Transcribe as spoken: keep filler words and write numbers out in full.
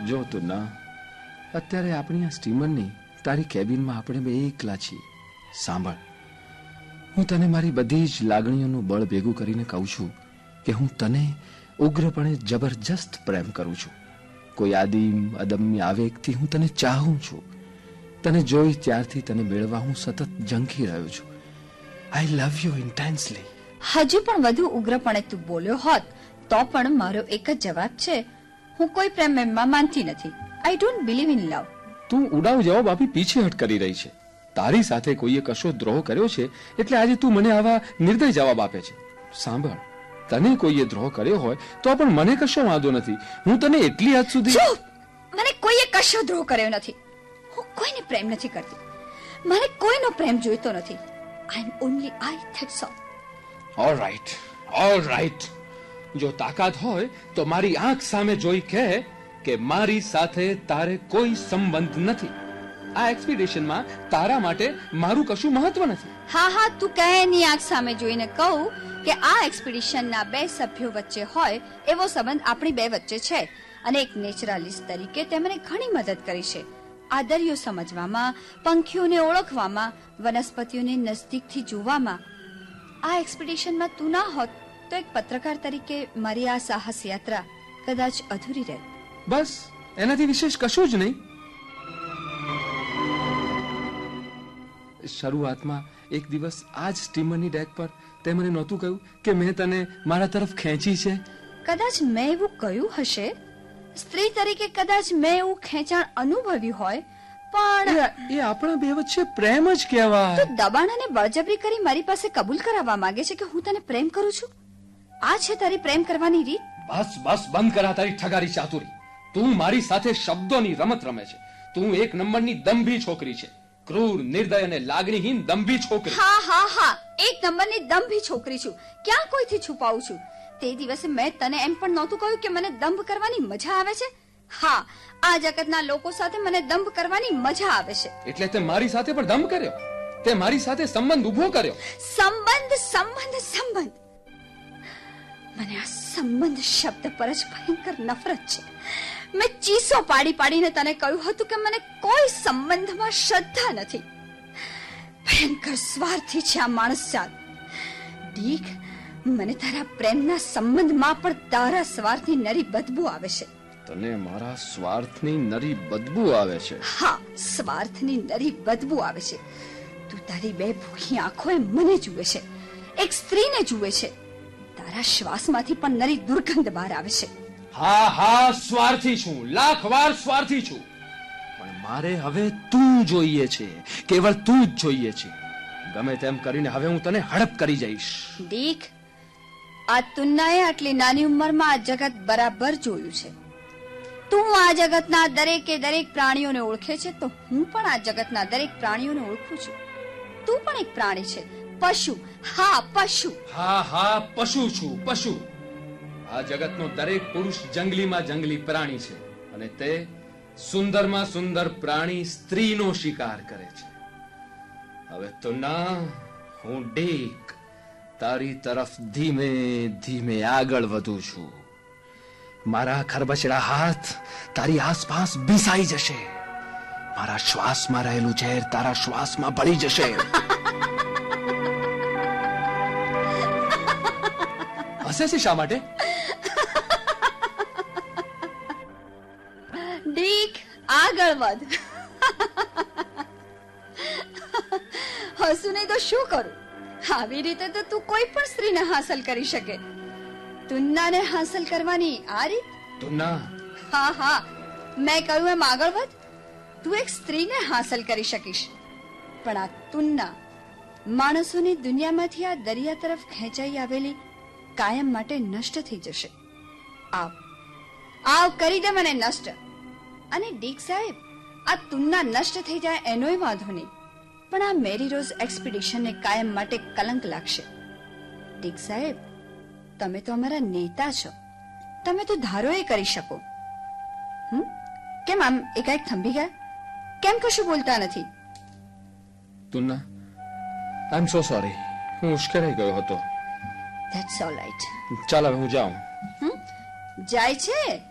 જો તું ના, અત્યારે આપણી આ સ્ટીમરની તારી કેબિનમાં આપણે બે એકલા છીએ. સાંભળ, હું તને મારી બધી જ લાગણીઓનું બળ ભેગું કરીને કહું છું કે હું તને ઉગ્રપણે જબરજસ્ત પ્રેમ કરું છું. કોઈ આદિમ અદમ્ય આવેગથી હું તને ચાહું છું. તને જોઈ ત્યારથી તને મેળવવા હું સતત ઝંખી રહ્યો છું. આઈ લવ યુ ઇન્ટેન્સલી. હજુ પણ વધુ ઉગ્રપણે તું બોલ્યો હોત તો પણ મારો એક જ જવાબ છે, હું કોઈ પ્રેમમાં માનતી નથી. I don't believe in love. તું ઉડાવ જવાબ આપી પીછેહટ કરી રહી છે. તારી સાથે કોઈએ કશો દ્રોહ કર્યો છે એટલે આજે તું મને આવા નિર્દય જવાબ આપે છે. સાંભળ, તને કોઈએ દ્રોહ કર્યો હોય તો પણ મને કશો વાંધો નથી. હું તને એટલી હદ સુધી... ચૂપ! મને કોઈએ કશો દ્રોહ કર્યો નથી. હું કોઈને પ્રેમ નથી કરતી. મને કોઈનો પ્રેમ જોઈતો નથી. આઈ એમ only I that's all. All right, all right. જો તાકાત હોય તો મારી આંખ સામે જોઈ કહે કે મારી સાથે તારે કોઈ સંબંધ નથી. આ એક્સપીડિશનમાં તારા માટે મારું કશું મહત્વ નથી. હા હા, તું કહે ની આંખ સામે જોઈને કહું કે આ એક્સપીડિશનના બે સભ્યો વચ્ચે હોય એવો સંબંધ આપણી બે વચ્ચે છે. અને એક નેચરલિસ્ટ તરીકે તે મને ઘણી મદદ કરી છે. આ દરિયો સમજવામાં, પંખીઓને ઓળખવામાં, વનસ્પતિઓને નજદીકથી જોવામાં. આ એક્સપીડિશનમાં તું ના હોત તો એક પત્રકાર તરીકે મારી આ સાહસ યાત્રા કદાચ અધૂરી રહે. બસ, એનાથી વિશેષ કશું જ નહીં. શરૂઆતમાં એક દિવસ આ જ સ્ટીમરની ડેક પર તે મને નહોતું કહ્યું કે મેં તને મારા તરફ ખેંચી છે? કદાચ મેં એવું કહ્યું હશે. સ્ત્રી તરીકે કદાચ મેં એવું ખેંચાણ અનુભવ્યું હોય, પણ એ આપણા બે વચ્ચે પ્રેમ જ કહેવાય. તું દબાણ અને બળજબરી કરી મારી પાસે કબૂલ કરાવવા માંગે છે કે હું તને પ્રેમ કરું છું? આ છે તારી પ્રેમ કરવાની રીત? બસ બસ, બંધ કરા તારી ઠગારી ચાતુરી. તું મારી સાથે શબ્દોની રમત રમે છે. તું એક નંબરની દંભી છોકરી છે. ક્રૂર, નિર્દય અને લાગણીહીન દંભી છોકરી. હા હા હા, એક નંબરની દંભી છોકરી છું. ક્યાં કોઈથી છુપાવું છું? તે દિવસે મેં તને એમ પણ નહોતું કહ્યું કે મને દંભ કરવાની મજા આવે છે? હા, આ જગતના લોકો સાથે મને દંભ કરવાની મજા આવે છે. એટલે તે મારી સાથે પણ દંભ કર્યો? તે મારી સાથે સંબંધ ઉભો કર્યો? સંબંધ સંબંધ સંબંધ મને આ સંબંધ શબ્દ પર જ ભયંકર નફરત છે. મેં ચીસો પાડી પાડીને તને કહ્યું હતું કે મને કોઈ સંબંધમાં શ્રદ્ધા નથી. ભયંકર સ્વાર્થી છે આ માણસ જાત. ડીક, મને તારા પ્રેમના સંબંધમાં પણ તારા સ્વાર્થની નરી બદબુ આવે છે. તને મારા સ્વાર્થની નરી બદબુ આવે છે? હા, સ્વાર્થની નરી બદબુ આવે છે. તું તારી બે ભૂખી આંખોએ મને જુએ છે, એક સ્ત્રીને જુએ છે. તારા શ્વાસમાંથી પણ નરી દુર્ગંધ બહાર આવે છે. હા હા, સ્વાર્થી છું, લાખ વાર સ્વાર્થી છું. પણ મારે હવે તું જોઈએ છે, કેવળ તું જ જોઈએ છે. ગમે તેમ કરીને હવે હું તને હડપ કરી જઈશ. દીક, આ તુન્નાએ આટલી નાની ઉંમરમાં આ જગત બરાબર જોયું છે. તું આ જગતના દરેકે દરેક પ્રાણીઓને ઓળખે છે, તો હું પણ આ જગતના દરેક પ્રાણીઓને ઓળખું છું. તું પણ એક પ્રાણી છે, પશુ. હા, પશુ. હા હા, પશુ છું, પશુ. આ જગતનો દરેક પુરુષ જંગલીમાં જંગલી પ્રાણી છે, અને તે સુંદરમાં સુંદર પ્રાણી સ્ત્રીનો શિકાર કરે છે. હવે તો ના, હું ડીક તારી તરફ ધીમે ધીમે આગળ વધું છું. મારા ખરબચડા હાથ તારી આસપાસ ભીસાઈ જશે. મારા શ્વાસમાં રહેલું ઝેર તારા શ્વાસમાં ભળી જશે. હસે છે શા માટે? ડીક, આગળ વધ. હસું નહીં તો શું કરું? આવી રીતે તો તું કોઈ પણ સ્ત્રીને હાંસલ કરી શકે. તુન્નાને હાંસલ કરવાની આ રીત? તુન્ના? હા હા, મેં કહ્યું એમ આગળ વધ. તું એક સ્ત્રીને હાંસલ કરી શકીશ, પણ આ તુન્ના માણસોની દુનિયામાંથી આ દરિયા તરફ ખેંચાઈ આવેલી કાયમ માટે નષ્ટ થઈ જશે. આવ આવ, કરી દે મને નષ્ટ. અને ડીક સાહેબ, આ તુન્ના નષ્ટ થઈ જાય એનોય વાંધો નહીં, પણ આ મેરી રોઝ એક્સપીડિશનને કાયમ માટે કલંક લાગશે. ડીક સાહેબ, તમે તો અમારા નેતા છો. તમે તો ધારો એ કરી શકો. હમ કેમ આમ એકાએક થંભી ગયા? કેમ કશું બોલતા નથી? તુન્ના, આઈ એમ સો સોરી. હું ઉશ્કેરાઈ ગયો હતો. That's all right. ચાલ હવે હું જાઉં. હમ જાય છે?